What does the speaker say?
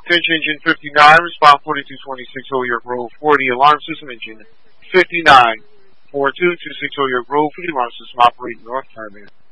Finch engine 59, respond 4226 Hilliard Road 40, alarm system engine 59, 4226 Hilliard Road 40, alarm system operating North Carolina.